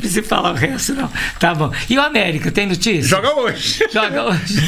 preciso falar o resto, não. Tá bom. E o América, tem notícia? Joga hoje. Joga hoje.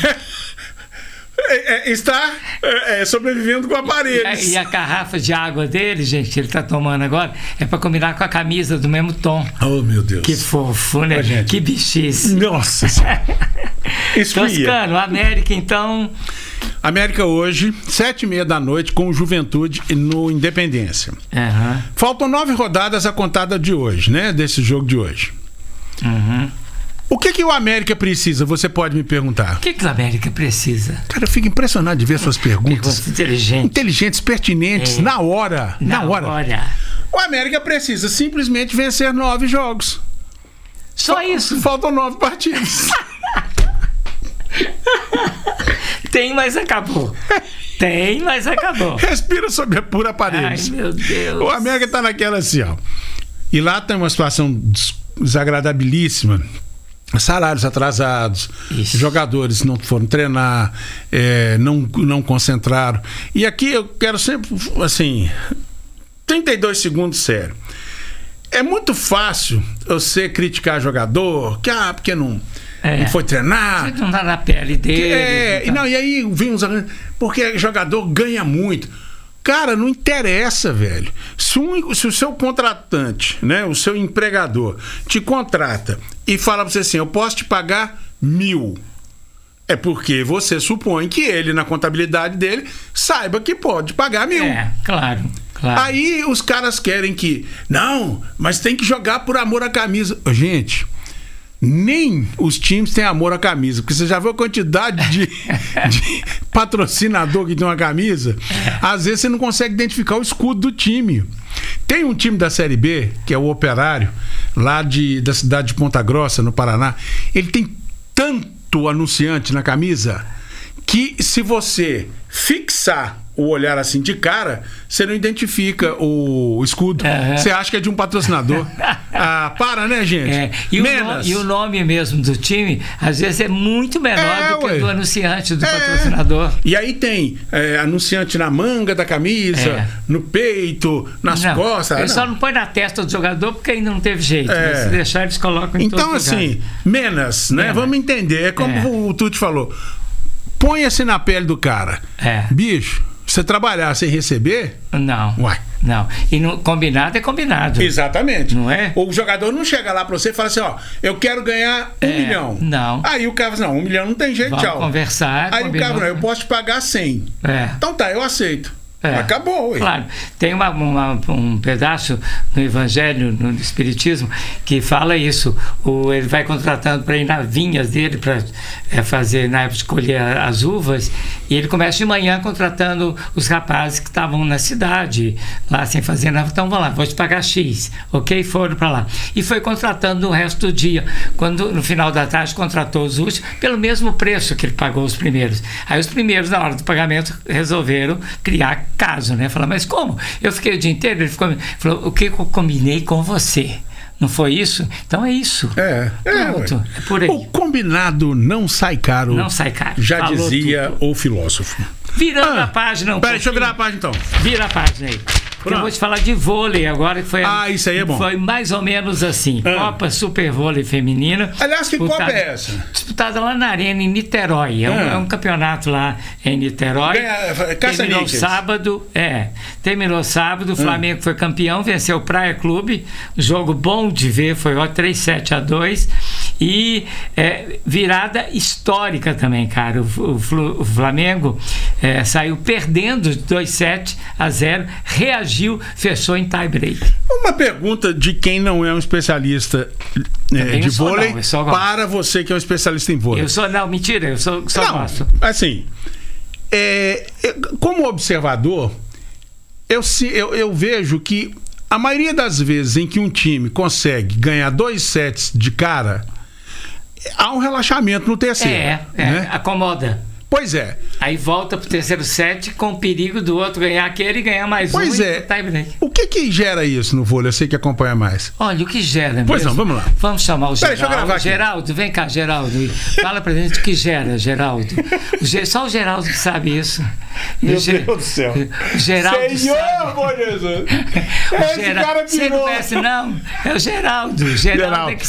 Está sobrevivendo com aparelhos. E a garrafa de água dele, gente, que ele tá tomando agora, é para combinar com a camisa do mesmo tom. Oh, meu Deus. Que fofo, né? Gente. Que bichice. Nossa. Toscano, América, então... América hoje, 7h30 da noite, com o Juventude no Independência. Uhum. Faltam 9 rodadas a contada de hoje, né? Desse jogo de hoje. Uhum. O que o América precisa? Você pode me perguntar. O que o América precisa? Cara, eu fico impressionado de ver suas perguntas. Inteligentes, pertinentes, na hora. Na hora. O América precisa simplesmente vencer 9 jogos. Só isso? Faltam 9 partidas. Tem, mas acabou. Tem, mas acabou. Respira sob a pura aparelhos. Ai, meu Deus. O América tá naquela assim, ó. E lá tem uma situação desagradabilíssima. Salários atrasados, jogadores não foram treinar, não concentraram. E aqui eu quero sempre, assim, 32 segundos, sério. É muito fácil você criticar jogador, porque não foi treinar. Não dá na pele dele. E aí vem uns... Porque jogador ganha muito. Cara, não interessa, velho. Se o seu contratante, né, o seu empregador, te contrata e fala pra você assim, eu posso te pagar 1.000. É porque você supõe que ele, na contabilidade dele, saiba que pode pagar 1.000. Claro. Aí os caras querem que... Não, mas tem que jogar por amor à camisa. Gente... Nem os times têm amor à camisa, porque você já viu a quantidade de patrocinador que tem uma camisa? Às vezes você não consegue identificar o escudo do time. Tem um time da Série B, que é o Operário, lá da cidade de Ponta Grossa, no Paraná. Ele tem tanto anunciante na camisa que se você fixar o olhar assim de cara, você não identifica o escudo. Você acha que é de um patrocinador. Para, né, gente? E o nome mesmo do time, às vezes, é muito menor do que o do anunciante, do patrocinador. E aí tem anunciante na manga da camisa, no peito, nas costas. Ele só não põe na testa do jogador porque ainda não teve jeito. Mas se deixar, eles colocam em todo lugar. Então, assim, menos, né? Vamos entender. É como o Tuti falou. Ponha-se na pele do cara. Bicho, você trabalhar sem receber? Não. Não. E combinado é combinado. Exatamente. Não é? O jogador não chega lá pra você e fala assim, ó, eu quero ganhar 1 milhão. Não. Aí o cara fala assim, não, 1 milhão não tem jeito, tchau. Conversar. Aí o cara fala, eu posso te pagar 100. Então tá, eu aceito. Acabou. Claro. Tem um pedaço no Evangelho, no Espiritismo, que fala isso. Ele vai contratando para ir nas vinhas dele, para fazer, na época de colher as uvas, e ele começa de manhã contratando os rapazes que estavam na cidade, lá sem fazer nada. Então, vamos lá, vou te pagar X. Ok? Foram para lá. E foi contratando o resto do dia. Quando, no final da tarde, contratou os últimos pelo mesmo preço que ele pagou os primeiros. Aí os primeiros, na hora do pagamento, resolveram criar caso, né? Falaram, mas como? Eu fiquei o dia inteiro, ele falou, o que eu combinei com você? Não foi isso? Então é isso. Pronto, é por aí. O combinado não sai caro. Não sai caro. Já Falou dizia tudo. O filósofo. Virando a página. Peraí, deixa eu virar a página então. Vira a página aí. Eu vou te falar de vôlei agora, que foi. Isso aí é bom. Foi mais ou menos assim. Copa Super Vôlei Feminina. Aliás, que Copa é essa? Disputada lá na Arena, em Niterói. É um campeonato lá em Niterói. Terminou sábado. Terminou sábado. O Flamengo foi campeão, venceu o Praia Clube. Jogo bom de ver, foi 3-7-2. E virada histórica também, cara. O Flamengo saiu perdendo 2-7-0, reagiu, fechou em tie-break. Uma pergunta de quem não é um especialista de vôlei para você que é um especialista em vôlei. Mentira, eu só gosto. Assim, como observador, eu vejo que a maioria das vezes em que um time consegue ganhar 2 sets de cara, há um relaxamento no terceiro. Né? Acomoda. Pois é. Aí volta pro terceiro set com o perigo do outro ganhar aquele e ganhar mais pois é. O que gera isso no vôlei? Eu sei que acompanha mais. Olha, o que gera mesmo? Pois não, vamos lá. Vamos chamar o Geraldo. Deixa eu gravar aqui. Geraldo, vem cá, Geraldo. Fala pra gente o que gera, Geraldo. Só o Geraldo que sabe isso. Meu Deus do céu. O Geraldo Senhor, por Jesus. Esse cara pirou. Você não conhece, não? É o Geraldo. Geraldo é que